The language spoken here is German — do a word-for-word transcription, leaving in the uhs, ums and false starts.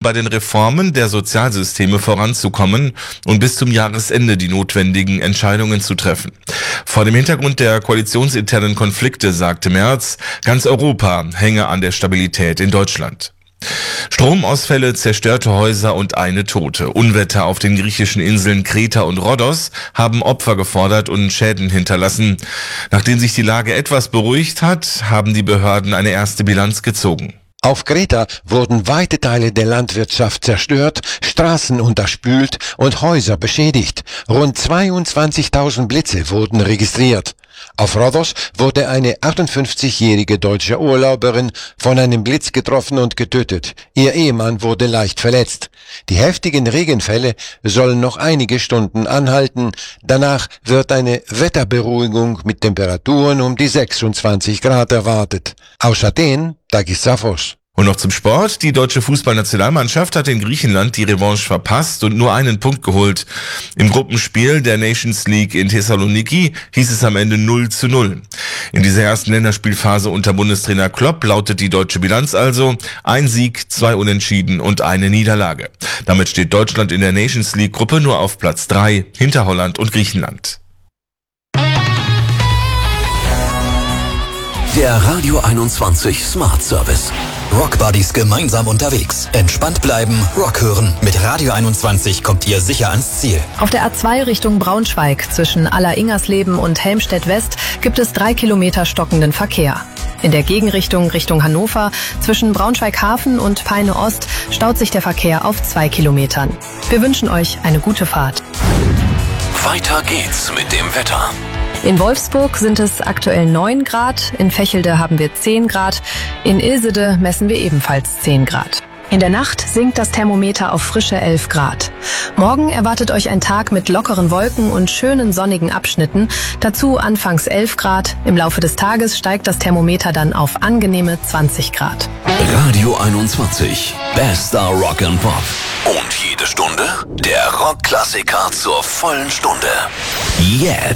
bei den Reformen der Sozialsysteme voranzukommen und bis zum Jahresende die notwendigen Entscheidungen zu treffen. Vor dem Hintergrund der koalitionsinternen Konflikte sagte Merz, ganz Europa hänge an der Stabilität in Deutschland. Stromausfälle, zerstörte Häuser und eine Tote. Unwetter auf den griechischen Inseln Kreta und Rhodos haben Opfer gefordert und Schäden hinterlassen. Nachdem sich die Lage etwas beruhigt hat, haben die Behörden eine erste Bilanz gezogen. Auf Kreta wurden weite Teile der Landwirtschaft zerstört, Straßen unterspült und Häuser beschädigt. Rund zweiundzwanzigtausend Blitze wurden registriert. Auf Rhodos wurde eine achtundfünfzigjährige deutsche Urlauberin von einem Blitz getroffen und getötet. Ihr Ehemann wurde leicht verletzt. Die heftigen Regenfälle sollen noch einige Stunden anhalten. Danach wird eine Wetterberuhigung mit Temperaturen um die sechsundzwanzig Grad erwartet. Aus Athen, Takis Safos. Und noch zum Sport. Die deutsche Fußballnationalmannschaft hat in Griechenland die Revanche verpasst und nur einen Punkt geholt. Im Gruppenspiel der Nations League in Thessaloniki hieß es am Ende null zu null. In dieser ersten Länderspielphase unter Bundestrainer Klopp lautet die deutsche Bilanz also ein Sieg, zwei Unentschieden und eine Niederlage. Damit steht Deutschland in der Nations League Gruppe nur auf Platz drei hinter Holland und Griechenland. Der Radio einundzwanzig Smart Service. Rock Buddies gemeinsam unterwegs. Entspannt bleiben, Rock hören. Mit Radio einundzwanzig kommt ihr sicher ans Ziel. Auf der A zwei Richtung Braunschweig zwischen Aller-Ingersleben und Helmstedt-West gibt es drei Kilometer stockenden Verkehr. In der Gegenrichtung Richtung Hannover zwischen Braunschweig-Hafen und Peine-Ost staut sich der Verkehr auf zwei Kilometern. Wir wünschen euch eine gute Fahrt. Weiter geht's mit dem Wetter. In Wolfsburg sind es aktuell neun Grad, in Vechelde haben wir zehn Grad, in Ilsede messen wir ebenfalls zehn Grad. In der Nacht sinkt das Thermometer auf frische elf Grad. Morgen erwartet euch ein Tag mit lockeren Wolken und schönen sonnigen Abschnitten. Dazu anfangs elf Grad. Im Laufe des Tages steigt das Thermometer dann auf angenehme zwanzig Grad. Radio einundzwanzig. Bester Rock and Pop. Und jede Stunde der Rockklassiker zur vollen Stunde. Jetzt.